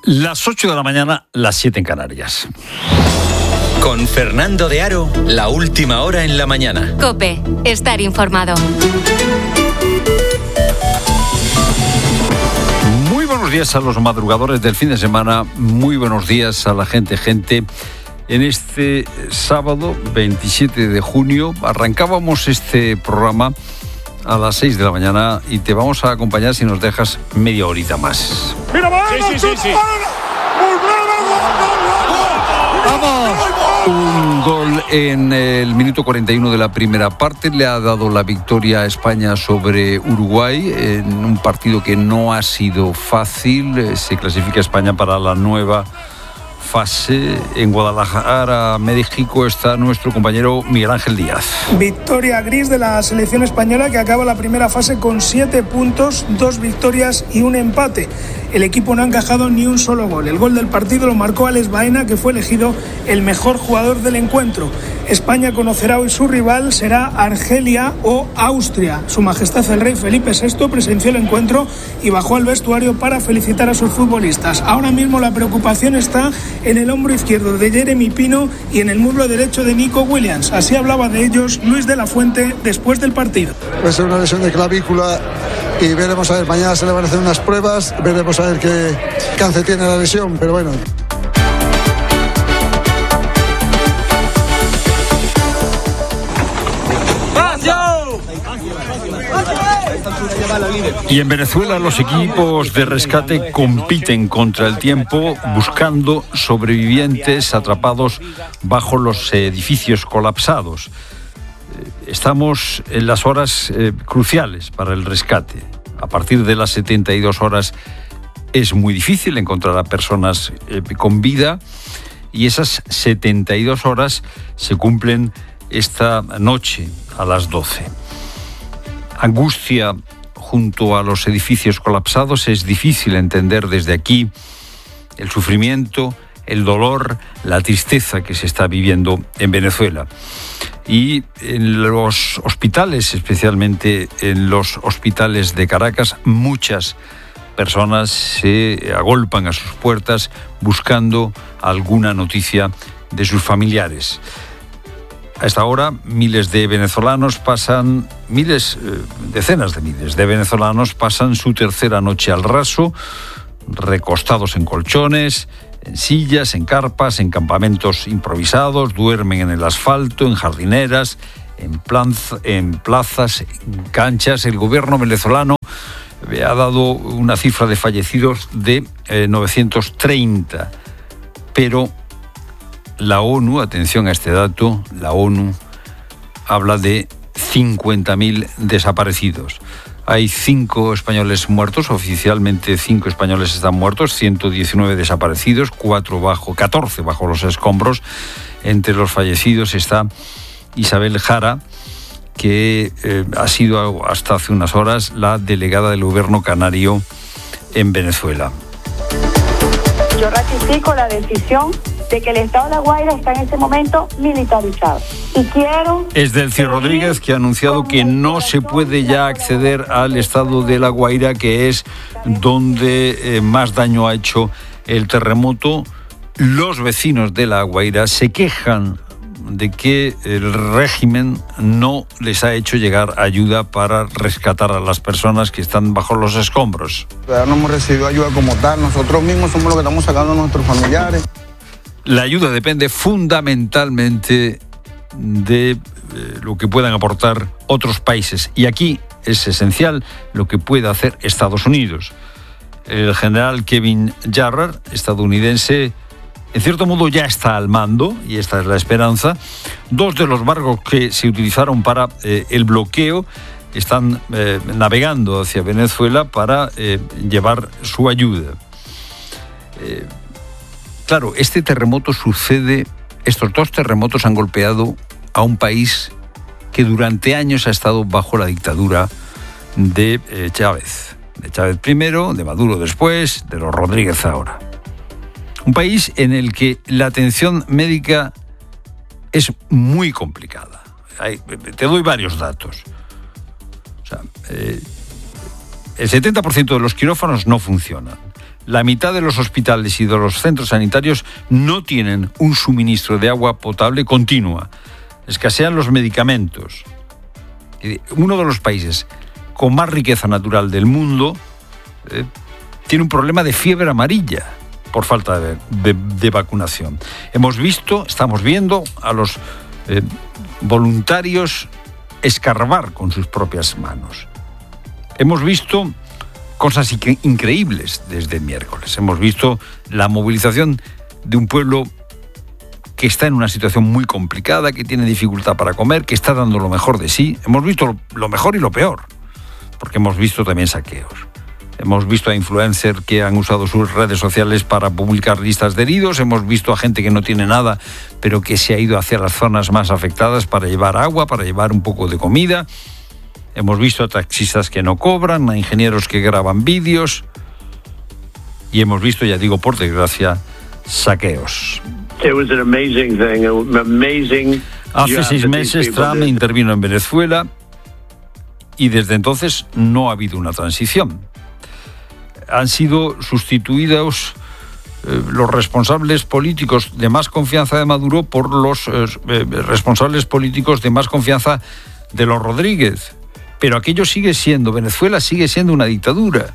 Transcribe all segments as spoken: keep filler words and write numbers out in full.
Las ocho de la mañana, las siete en Canarias. Con Fernando de Aro, la última hora en la mañana. COPE, estar informado. Muy buenos días a los madrugadores del fin de semana. Muy buenos días a la gente, gente. En este sábado veintisiete de junio arrancábamos este programa a las seis de la mañana y te vamos a acompañar si nos dejas media horita más. ¡Mira, sí, sí, sí, sí! ¡Vamos! Un gol en el minuto cuarenta y uno de la primera parte le ha dado la victoria a España sobre Uruguay en un partido que no ha sido fácil. Se clasifica España para la nueva fase. En Guadalajara, México, está nuestro compañero Miguel Ángel Díaz. Victoria gris de la selección española, que acaba la primera fase con siete puntos, dos victorias y un empate. El equipo no ha encajado ni un solo gol. El gol del partido lo marcó Alex Baena, que fue elegido el mejor jugador del encuentro. España conocerá hoy su rival, será Argelia o Austria. Su Majestad el Rey Felipe sexto presenció el encuentro y bajó al vestuario para felicitar a sus futbolistas. Ahora mismo la preocupación está en el hombro izquierdo de Jeremy Pino y en el muslo derecho de Nico Williams. Así hablaba de ellos Luis de la Fuente después del partido. Puede ser una lesión de clavícula y veremos a ver, mañana se le van a hacer unas pruebas, veremos a ver qué alcance tiene la lesión, pero bueno. Y en Venezuela los equipos de rescate compiten contra el tiempo buscando sobrevivientes atrapados bajo los edificios colapsados. Estamos en las horas eh, cruciales para el rescate. A partir de las setenta y dos horas es muy difícil encontrar a personas eh, con vida y esas setenta y dos horas se cumplen esta noche a las doce. Angustia junto a los edificios colapsados. Es difícil entender desde aquí el sufrimiento, el dolor, la tristeza que se está viviendo en Venezuela. Y en los hospitales, especialmente en los hospitales de Caracas, muchas personas se agolpan a sus puertas buscando alguna noticia de sus familiares. A esta hora, miles de venezolanos pasan, miles, eh, decenas de miles de venezolanos pasan su tercera noche al raso, recostados en colchones, en sillas, en carpas, en campamentos improvisados, duermen en el asfalto, en jardineras, en, planz, en plazas, en canchas. El gobierno venezolano ha dado una cifra de fallecidos de eh, novecientos treinta, pero la ONU, atención a este dato, la ONU habla de cincuenta mil desaparecidos. Hay cinco españoles muertos, oficialmente cinco españoles están muertos, ciento diecinueve desaparecidos, cuatro bajo, catorce bajo los escombros. Entre los fallecidos está Isabel Jara, que eh, ha sido hasta hace unas horas la delegada del gobierno canario en Venezuela. Yo ratifico la decisión de que el estado de La Guaira está en este momento militarizado. Y quiero... Es Delcy Rodríguez, que ha anunciado que no se puede ya acceder al estado de La Guaira, que es donde eh, más daño ha hecho el terremoto. Los vecinos de La Guaira se quejan de que el régimen no les ha hecho llegar ayuda para rescatar a las personas que están bajo los escombros. No hemos recibido ayuda como tal, nosotros mismos somos los que estamos sacando a nuestros familiares. La ayuda depende fundamentalmente de eh, lo que puedan aportar otros países. Y aquí es esencial lo que pueda hacer Estados Unidos. El general Kevin Jarrett, estadounidense, en cierto modo ya está al mando, y esta es la esperanza. Dos de los barcos que se utilizaron para eh, el bloqueo están eh, navegando hacia Venezuela para eh, llevar su ayuda. Eh, Claro, este terremoto sucede, estos dos terremotos han golpeado a un país que durante años ha estado bajo la dictadura de eh, Chávez. De Chávez primero, de Maduro después, de los Rodríguez ahora. Un país en el que la atención médica es muy complicada. Hay, te doy varios datos. O sea, eh, el setenta por ciento de los quirófanos no funcionan. La mitad de los hospitales y de los centros sanitarios no tienen un suministro de agua potable continua. Escasean los medicamentos. Uno de los países con más riqueza natural del mundo eh, tiene un problema de fiebre amarilla por falta de, de, de vacunación. Hemos visto, estamos viendo a los eh, voluntarios escarbar con sus propias manos. Hemos visto cosas increíbles desde el miércoles. Hemos visto la movilización de un pueblo que está en una situación muy complicada, que tiene dificultad para comer, que está dando lo mejor de sí. Hemos visto lo mejor y lo peor, porque hemos visto también saqueos. Hemos visto a influencers que han usado sus redes sociales para publicar listas de heridos. Hemos visto a gente que no tiene nada, pero que se ha ido hacia las zonas más afectadas para llevar agua, para llevar un poco de comida. Hemos visto a taxistas que no cobran, a ingenieros que graban vídeos. Y hemos visto, ya digo, por desgracia, saqueos. It was an amazing thing, an amazing Hace seis meses Trump intervino en Venezuela y desde entonces no ha habido una transición. Han sido sustituidos eh, los responsables políticos de más confianza de Maduro por los eh, responsables políticos de más confianza de los Rodríguez. Pero aquello sigue siendo, Venezuela sigue siendo una dictadura.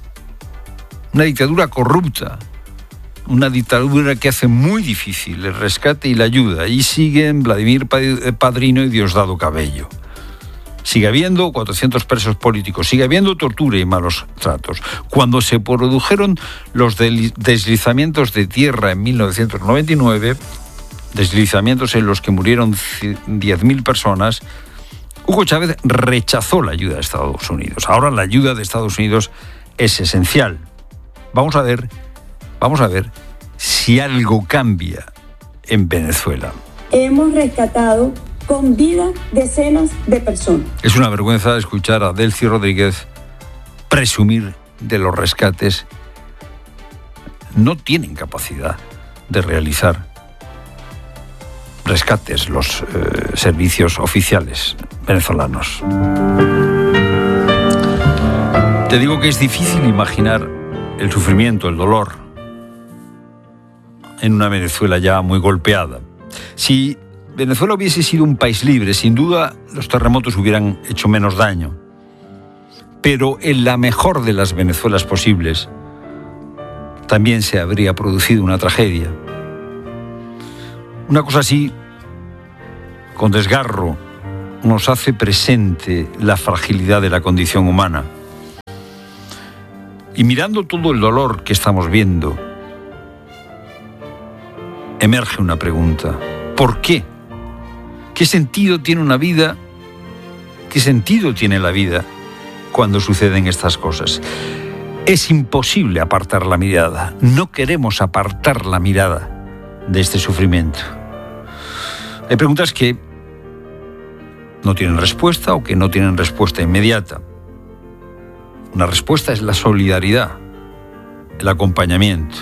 Una dictadura corrupta. Una dictadura que hace muy difícil el rescate y la ayuda. Y siguen Vladimir Padrino y Diosdado Cabello. Sigue habiendo cuatrocientos presos políticos, sigue habiendo tortura y malos tratos. Cuando se produjeron los deslizamientos de tierra en mil novecientos noventa y nueve, deslizamientos en los que murieron diez mil personas, Hugo Chávez rechazó la ayuda de Estados Unidos. Ahora la ayuda de Estados Unidos es esencial. Vamos a ver, vamos a ver si algo cambia en Venezuela. Hemos rescatado con vida decenas de personas. Es una vergüenza escuchar a Delcy Rodríguez presumir de los rescates. No tienen capacidad de realizar rescates los eh, servicios oficiales venezolanos. Te digo que es difícil imaginar el sufrimiento, el dolor en una Venezuela ya muy golpeada. Si Venezuela hubiese sido un país libre, sin duda los terremotos hubieran hecho menos daño. Pero en la mejor de las Venezuelas posibles también se habría producido una tragedia. Una cosa así, con desgarro, nos hace presente la fragilidad de la condición humana. Y mirando todo el dolor que estamos viendo, emerge una pregunta. ¿Por qué? ¿Qué sentido tiene una vida? ¿Qué sentido tiene la vida cuando suceden estas cosas? Es imposible apartar la mirada. No queremos apartar la mirada de este sufrimiento. Hay preguntas que no tienen respuesta o que no tienen respuesta inmediata. Una respuesta es la solidaridad, el acompañamiento.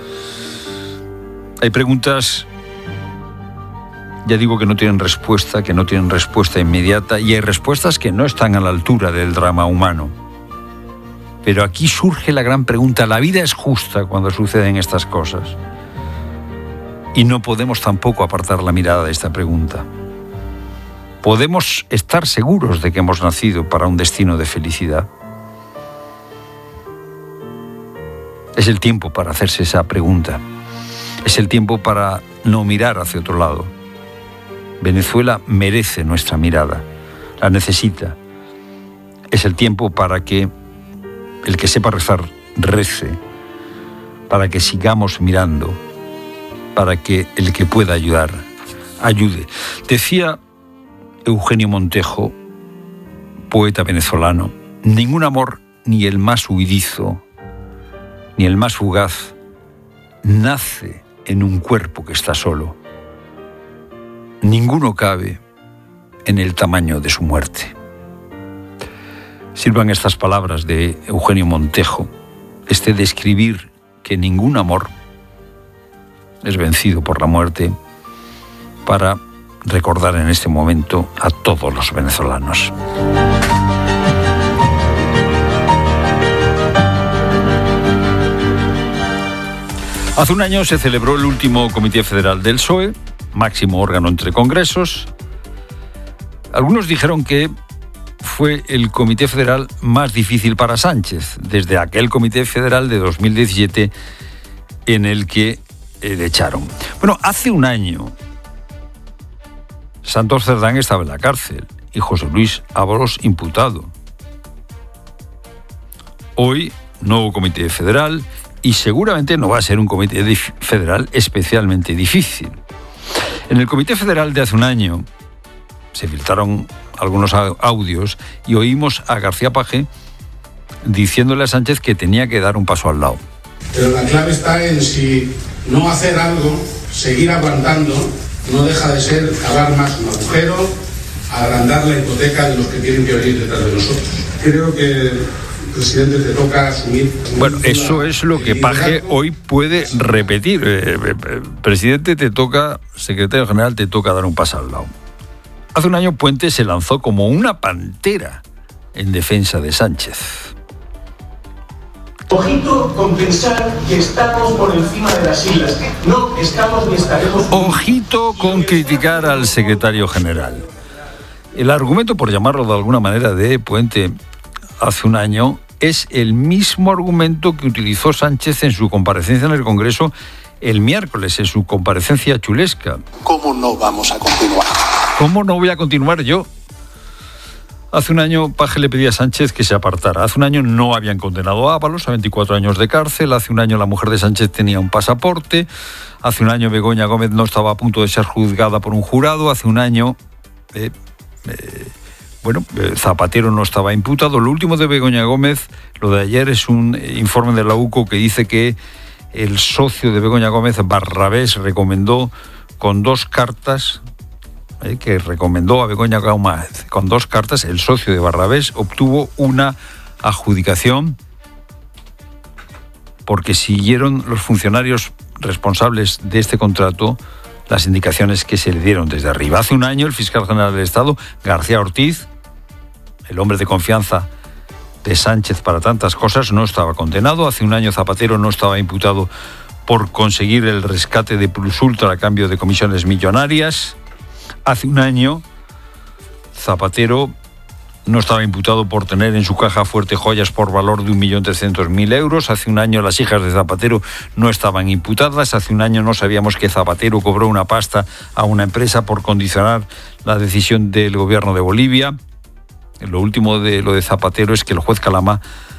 Hay preguntas, ya digo, que no tienen respuesta, que no tienen respuesta inmediata, y hay respuestas que no están a la altura del drama humano. Pero aquí surge la gran pregunta: ¿la vida es justa cuando suceden estas cosas? Y no podemos tampoco apartar la mirada de esta pregunta. ¿Podemos estar seguros de que hemos nacido para un destino de felicidad? Es el tiempo para hacerse esa pregunta. Es el tiempo para no mirar hacia otro lado. Venezuela merece nuestra mirada, la necesita. Es el tiempo para que el que sepa rezar, rece, para que sigamos mirando, para que el que pueda ayudar, ayude. Decía Eugenio Montejo, poeta venezolano, ningún amor, ni el más huidizo, ni el más fugaz, nace en un cuerpo que está solo. Ninguno cabe en el tamaño de su muerte. Sirvan estas palabras de Eugenio Montejo, este describir que ningún amor es vencido por la muerte, para recordar en este momento a todos los venezolanos. Hace un año se celebró el último Comité Federal del P S O E, máximo órgano entre congresos. Algunos dijeron que fue el Comité Federal más difícil para Sánchez, desde aquel Comité Federal de dos mil diecisiete en el que eh, le echaron. Bueno, hace un año Santos Cerdán estaba en la cárcel y José Luis Ábalos imputado. Hoy, nuevo Comité Federal, y seguramente no va a ser un Comité Federal especialmente difícil. En el Comité Federal de hace un año se filtraron algunos audios y oímos a García Paje diciéndole a Sánchez que tenía que dar un paso al lado. Pero la clave está en si no hacer algo, seguir aguantando, no deja de ser cavar más un agujero, agrandar la hipoteca de los que tienen que venir detrás de nosotros. Creo que, presidente, te toca asumir... Bueno, eso es lo que Paje hoy puede repetir. Eh, eh, presidente, te toca, secretario general, te toca dar un paso al lado. Hace un año Puente se lanzó como una pantera en defensa de Sánchez. Ojito con pensar que estamos por encima de las islas. No estamos ni estaremos... Ojito con criticar al secretario general. El argumento, por llamarlo de alguna manera, de Puente hace un año es el mismo argumento que utilizó Sánchez en su comparecencia en el Congreso el miércoles, en su comparecencia chulesca. ¿Cómo no vamos a continuar? ¿Cómo no voy a continuar yo? Hace un año Paje le pedía a Sánchez que se apartara. Hace un año no habían condenado a Ábalos a veinticuatro años de cárcel. Hace un año la mujer de Sánchez tenía un pasaporte. Hace un año Begoña Gómez no estaba a punto de ser juzgada por un jurado. Hace un año... Eh, eh, Bueno, Zapatero no estaba imputado. Lo último de Begoña Gómez, lo de ayer, es un informe de la U C O que dice que el socio de Begoña Gómez, Barrabés, recomendó con dos cartas, eh, que recomendó a Begoña Gómez con dos cartas, el socio de Barrabés obtuvo una adjudicación porque siguieron los funcionarios responsables de este contrato las indicaciones que se le dieron desde arriba. Hace un año el fiscal general del Estado, García Ortiz, el hombre de confianza de Sánchez para tantas cosas, no estaba condenado. Hace un año Zapatero no estaba imputado por conseguir el rescate de Plus Ultra a cambio de comisiones millonarias. Hace un año Zapatero no estaba imputado por tener en su caja fuerte joyas por valor de un millón trescientos mil euros. Hace un año las hijas de Zapatero no estaban imputadas. Hace un año no sabíamos que Zapatero cobró una pasta a una empresa por condicionar la decisión del gobierno de Bolivia. Lo último de lo de Zapatero es que el juez Calama